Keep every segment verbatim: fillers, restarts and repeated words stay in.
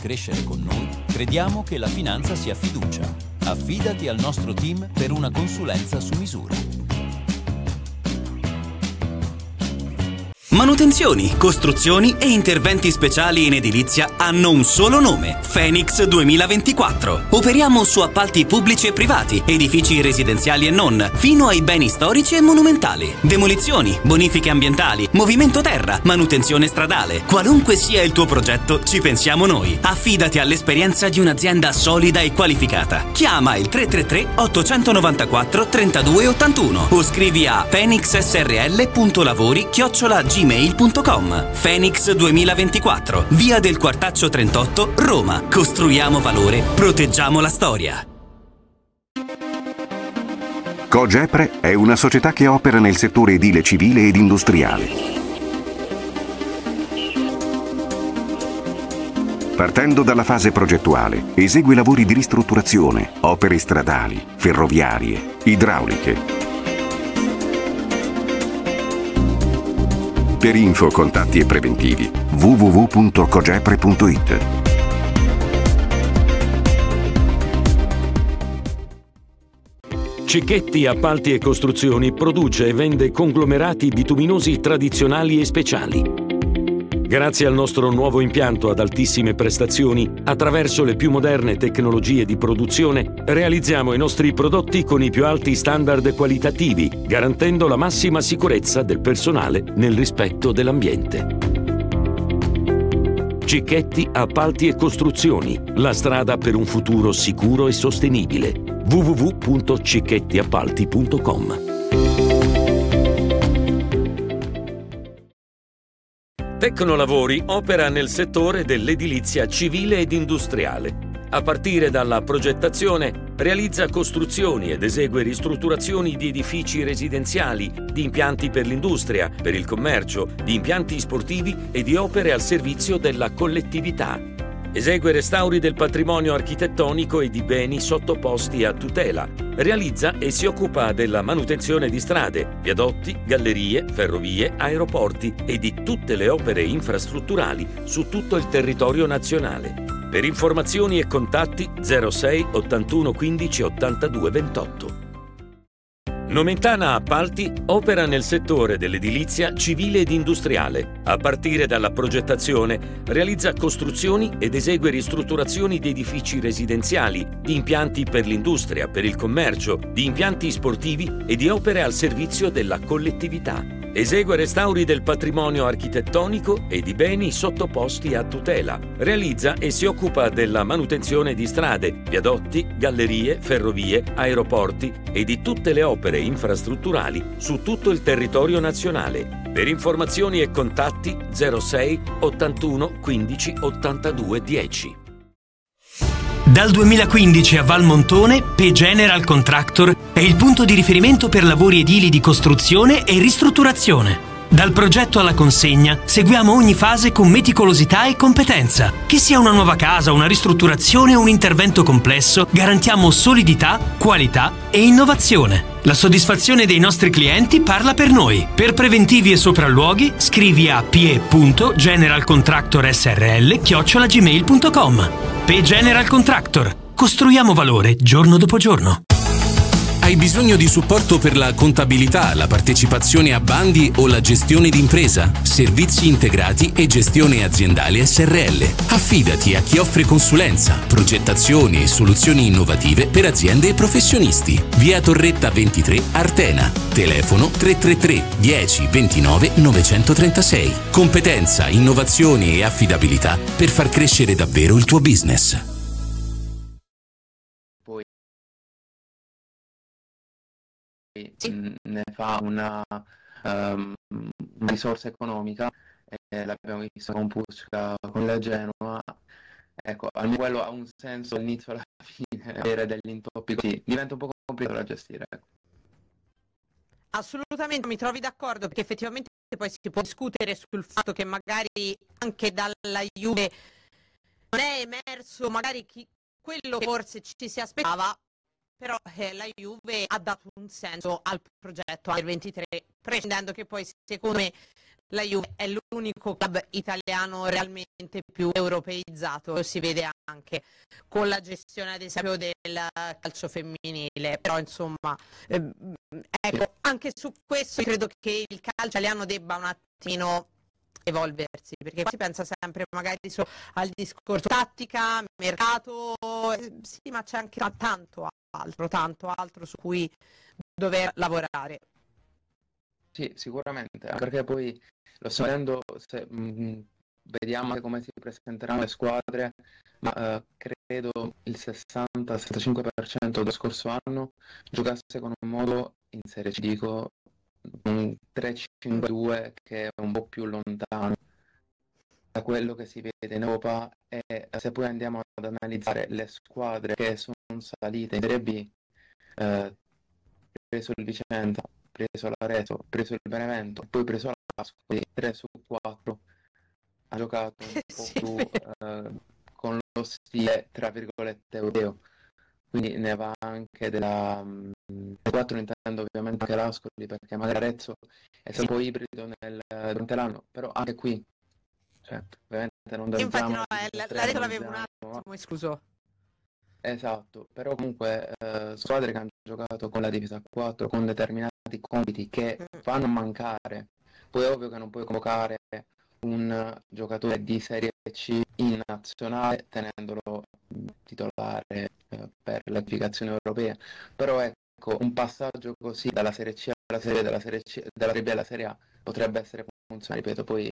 crescere con noi, crediamo che la finanza sia fiducia. Affidati al nostro team per una consulenza su misura. Manutenzioni, costruzioni e interventi speciali in edilizia hanno un solo nome: Phoenix duemilaventiquattro. Operiamo su appalti pubblici e privati, edifici residenziali e non, fino ai beni storici e monumentali. Demolizioni, bonifiche ambientali, movimento terra, manutenzione stradale. Qualunque sia il tuo progetto, ci pensiamo noi. Affidati all'esperienza di un'azienda solida e qualificata. Chiama il tre tre tre otto nove quattro tre due otto uno o scrivi a phoenix s r l punto lavori chiocciola gmail punto com. Phoenix duemilaventiquattro, via del Quartaccio trentotto, Roma. Costruiamo valore, proteggiamo la storia. Cogepre è una società che opera nel settore edile civile ed industriale. Partendo dalla fase progettuale, esegue lavori di ristrutturazione, opere stradali, ferroviarie, idrauliche. Per info, contatti e preventivi w w w punto cogepre punto i t. Cicchetti Appalti e Costruzioni produce e vende conglomerati bituminosi tradizionali e speciali. Grazie al nostro nuovo impianto ad altissime prestazioni, attraverso le più moderne tecnologie di produzione, realizziamo i nostri prodotti con i più alti standard qualitativi, garantendo la massima sicurezza del personale nel rispetto dell'ambiente. Cicchetti Appalti e Costruzioni, la strada per un futuro sicuro e sostenibile. w w w punto cicchetti appalti punto com. Tecnolavori opera nel settore dell'edilizia civile ed industriale. A partire dalla progettazione, realizza costruzioni ed esegue ristrutturazioni di edifici residenziali, di impianti per l'industria, per il commercio, di impianti sportivi e di opere al servizio della collettività. Esegue restauri del patrimonio architettonico e di beni sottoposti a tutela. Realizza e si occupa della manutenzione di strade, viadotti, gallerie, ferrovie, aeroporti e di tutte le opere infrastrutturali su tutto il territorio nazionale. Per informazioni e contatti zero sei ottantuno quindici ottantadue ventotto. Nomentana Appalti opera nel settore dell'edilizia civile ed industriale. A partire dalla progettazione, realizza costruzioni ed esegue ristrutturazioni di edifici residenziali, di impianti per l'industria, per il commercio, di impianti sportivi e di opere al servizio della collettività. Esegue restauri del patrimonio architettonico e di beni sottoposti a tutela. Realizza e si occupa della manutenzione di strade, viadotti, gallerie, ferrovie, aeroporti e di tutte le opere infrastrutturali su tutto il territorio nazionale. Per informazioni e contatti zero sei ottantuno quindici ottantadue dieci. Dal duemilaquindici a Valmontone, P General Contractor è il punto di riferimento per lavori edili di costruzione e ristrutturazione. Dal progetto alla consegna seguiamo ogni fase con meticolosità e competenza. Che sia una nuova casa, una ristrutturazione o un intervento complesso, garantiamo solidità, qualità e innovazione. La soddisfazione dei nostri clienti parla per noi. Per preventivi e sopralluoghi scrivi a p e punto general contractor s r l chiocciola gmail punto com. P General Contractor. Costruiamo valore giorno dopo giorno. Hai bisogno di supporto per la contabilità, la partecipazione a bandi o la gestione d'impresa? Servizi integrati e gestione aziendale S R L. Affidati a chi offre consulenza, progettazioni e soluzioni innovative per aziende e professionisti. Via Torretta ventitré, Artena. Telefono tre tre tre dieci ventinove novecentotrentasei. Competenza, innovazioni e affidabilità per far crescere davvero il tuo business. Ne fa una, um, una risorsa economica, e l'abbiamo visto con Pusca, con la Genova. Ecco, almeno quello ha un senso dall'inizio alla fine, avere degli intoppi così diventa un po' complicato da gestire. Ecco. Assolutamente mi trovi d'accordo, perché effettivamente poi si può discutere sul fatto che magari anche dalla Juve non è emerso magari chi, quello che forse ci si aspettava, però eh, la Juve ha dato un senso al progetto Under ventitré, prescindendo che poi secondo me la Juve è l'unico club italiano realmente più europeizzato, lo si vede anche con la gestione ad esempio del calcio femminile, però insomma ehm, ecco, anche su questo credo che il calcio italiano debba un attimino evolversi, perché qua si pensa sempre magari so, al discorso tattica, mercato, eh, sì, ma c'è anche tanto altro, tanto altro su cui dover lavorare. Sì, sicuramente, anche perché poi lo stiamo vedendo, se, mh, vediamo anche come si presenteranno le squadre, ma eh, credo il sessanta sessantacinque per cento dello scorso anno giocasse con un modo, in Serie C dico, un tre cinque due che è un po' più lontano da quello che si vede in Europa, e se poi andiamo ad analizzare le squadre che sono salite in Serie B, eh, preso il Vicenza, preso l'Arezzo, preso il Benevento, poi preso la Pasqua, quindi tre su quattro ha giocato un po' Sì, più eh, con lo stile tra virgolette europeo, quindi ne va anche della mh, quattro intendo ovviamente anche l'Ascoli, perché magari Arezzo è stato un po' ibrido nel, durante l'anno, però anche qui cioè, ovviamente non Infatti dobbiamo no, eh, l'Arezzo l'avevo un attimo escluso. Esatto, però comunque eh, squadre che hanno giocato con la divisa a quattro, con determinati compiti che fanno mancare. Poi è ovvio che non puoi convocare un giocatore di Serie C in nazionale tenendolo titolare eh, per le qualificazioni europee, però ecco, un passaggio così dalla Serie C alla Serie B, dalla Serie C, dalla Serie B alla Serie A potrebbe essere funzionale, ripeto, poi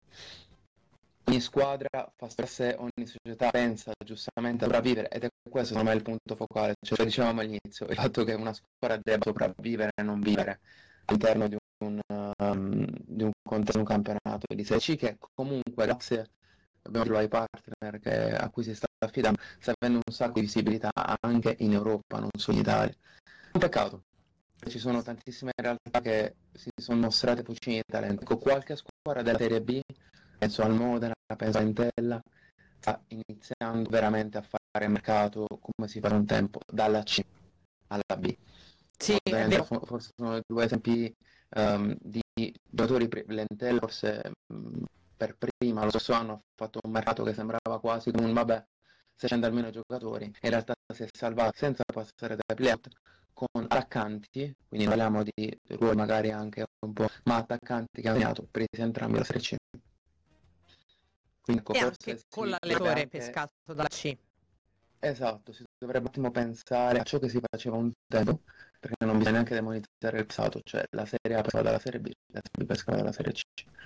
ogni squadra fa sé, ogni società pensa giustamente a sopravvivere, ed è questo secondo me il punto focale, cioè lo dicevamo all'inizio, il fatto che una squadra debba sopravvivere e non vivere all'interno di un, um, di un contesto, un campionato di Serie C che comunque grazie ovviamente ai partner che, a cui si sta affidando, sta avendo un sacco di visibilità anche in Europa, non solo in Italia. Un peccato, ci sono tantissime realtà che si sono mostrate fucine di talento. Ecco, qualche squadra della Serie B, penso al Modena, penso a Intella, sta iniziando veramente a fare mercato come si fa da un tempo, dalla C alla B. Sì, è vero. Forse sono due esempi um, di giocatori, l'Entella forse um, per prima, lo stesso anno ha fatto un mercato che sembrava quasi come un vabbè, seicento almeno giocatori, in realtà si è salvato senza passare dai playout con attaccanti, quindi parliamo di ruoli magari anche un po', ma attaccanti che hanno segnato presi entrambi la Serie C. Quindi, ecco, e forse anche con si l'allenatore anche... pescato dalla C. Esatto, si dovrebbe un attimo pensare a ciò che si faceva un tempo, perché non bisogna neanche demonizzare il passato, cioè la Serie A pescava dalla Serie B, la Serie B pescava dalla Serie C.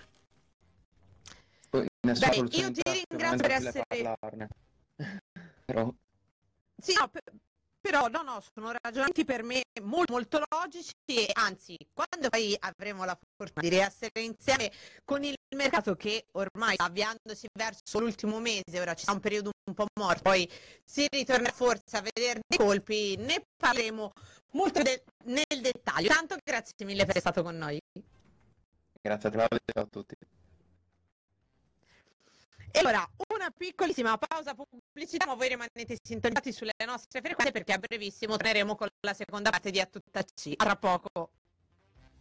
Poi nessuna Beh, soluzione io ti in ringrazio per facile essere... parlarne. Però... Sì, no, per... però no, no, sono ragionamenti per me molto, molto logici, e anzi, quando poi avremo la fortuna di riessere insieme con il mercato che ormai sta avviandosi verso l'ultimo mese, ora ci sarà un periodo un po' morto, poi si ritorna forse a vedere dei colpi, ne parleremo molto de- nel dettaglio. Tanto grazie mille per essere stato con noi. Grazie a Claudio, ciao a tutti. E allora, una piccolissima pausa pubblicità, ma voi rimanete sintonizzati sulle nostre frequenze perché a brevissimo torneremo con la seconda parte di A Tutta C. A tra poco.